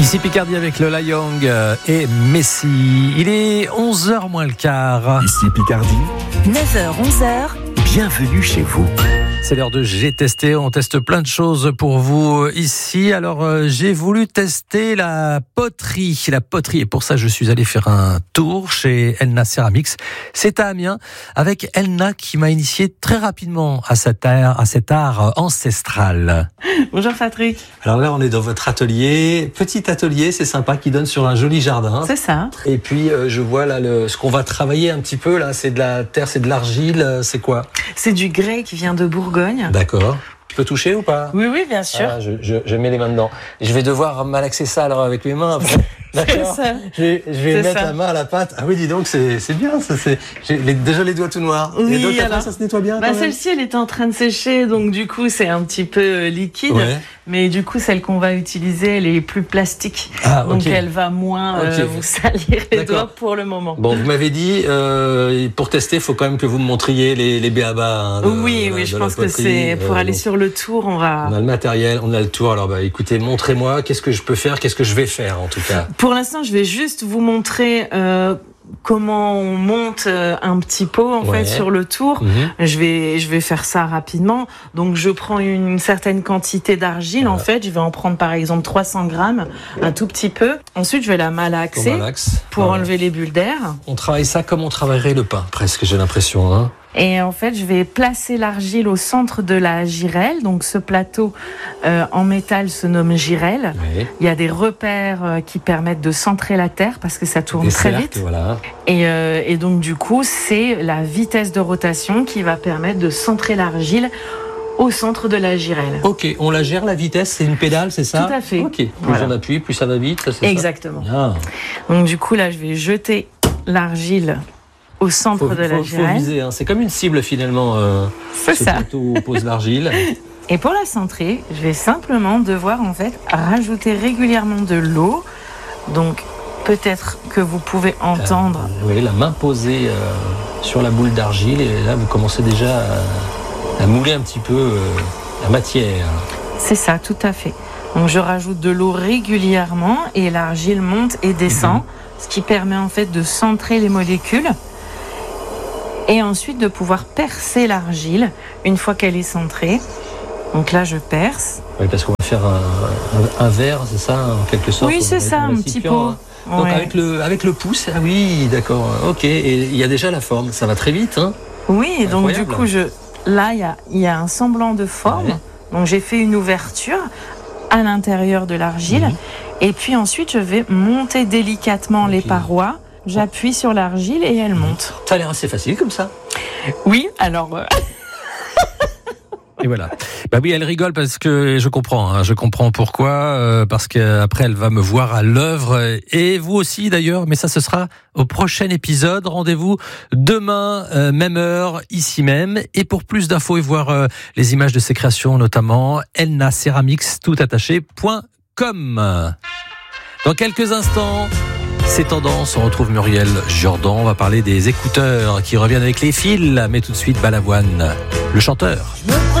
Ici Picardie avec Lola Young et Messi. Il est 11h moins le quart. Ici Picardie. 9h, 11h. Bienvenue chez vous. C'est l'heure de J'ai testé. On teste plein de choses pour vous ici. Alors, j'ai voulu tester la poterie. La poterie. Et pour ça, je suis allé faire un tour chez Elna Ceramics. C'est à Amiens avec Elna qui m'a initié très rapidement à cet art ancestral. Bonjour Patrick. Alors là, on est dans votre atelier. Petit atelier, c'est sympa, qui donne sur un joli jardin. C'est ça. Et puis, je vois là ce qu'on va travailler un petit peu. Là, c'est de la terre, c'est de l'argile. C'est quoi ? C'est du grès qui vient de Bourgogne. D'accord. Je peux toucher ou pas ? Oui, bien sûr. Ah, je mets les mains dedans. Je vais devoir malaxer ça alors avec mes mains après. D'accord. C'est ça. Je vais mettre la main à la pâte. Ah oui, dis donc, c'est bien. Ça, j'ai déjà les doigts tout noirs. Oui, et donc, alors, ça se nettoie bien. Celle-ci, elle est en train de sécher, donc du coup, c'est un petit peu liquide. Ouais. Mais du coup, celle qu'on va utiliser, elle est plus plastique. Ah, okay. Donc, elle va moins vous salir les doigts pour le moment. Bon, vous m'avez dit, pour tester, il faut quand même que vous me montriez les b.a.-ba. Oui, je pense que c'est pour aller sur le tour, on a le matériel, on a le tour. Alors, écoutez, montrez-moi, qu'est-ce que je peux faire, qu'est-ce que je vais faire en tout cas. Pour l'instant, je vais juste vous montrer comment on monte un petit pot en fait sur le tour. Je vais faire ça rapidement. Donc je prends une certaine quantité d'argile en fait. Je vais en prendre par exemple 300 grammes, un tout petit peu. Ensuite je vais la malaxer pour enlever les bulles d'air. On travaille ça comme on travaillerait le pain, presque j'ai l'impression. Hein. Et en fait, je vais placer l'argile au centre de la girelle. Donc, ce plateau en métal se nomme girelle. Oui. Il y a des repères qui permettent de centrer la terre parce que ça tourne très vite. Voilà. Et donc, du coup, c'est la vitesse de rotation qui va permettre de centrer l'argile au centre de la girelle. Ok, on la gère la vitesse, c'est une pédale, c'est ça ? Tout à fait. Ok, plus on appuie, plus ça va vite. Ça, c'est exactement. Ça donc, du coup, là, je vais jeter l'argile au centre de la girelle. Faut viser, hein. C'est comme une cible finalement. C'est ça. Plateau pose l'argile. Et pour la centrer, je vais simplement devoir en fait rajouter régulièrement de l'eau. Donc peut-être que vous pouvez entendre. Oui, la main posée sur la boule d'argile et là vous commencez déjà à mouler un petit peu la matière. C'est ça, tout à fait. Donc je rajoute de l'eau régulièrement et l'argile monte et descend, ce qui permet en fait de centrer les molécules. Et ensuite de pouvoir percer l'argile une fois qu'elle est centrée. Donc là, je perce. Oui, parce qu'on va faire un verre, c'est ça, en quelque sorte. Oui, c'est ça, un petit pot. Donc avec le pouce, ah oui, d'accord, ok. Et il y a déjà la forme, ça va très vite, hein. Oui, donc du coup, là, il y a un semblant de forme. Ouais. Donc j'ai fait une ouverture à l'intérieur de l'argile. Et puis ensuite, je vais monter délicatement les parois. J'appuie sur l'argile et elle monte. Ça a l'air assez facile comme ça. Oui, alors... Et voilà. Bah oui, elle rigole parce que je comprends pourquoi, parce qu'après elle va me voir à l'œuvre et vous aussi d'ailleurs, mais ça ce sera au prochain épisode. Rendez-vous demain, même heure, ici même. Et pour plus d'infos et voir les images de ses créations, notamment elnaceramics toutattaché.com. Dans quelques instants, c'est tendance, on retrouve Muriel Jordan, on va parler des écouteurs qui reviennent avec les fils, mais tout de suite Balavoine, le chanteur.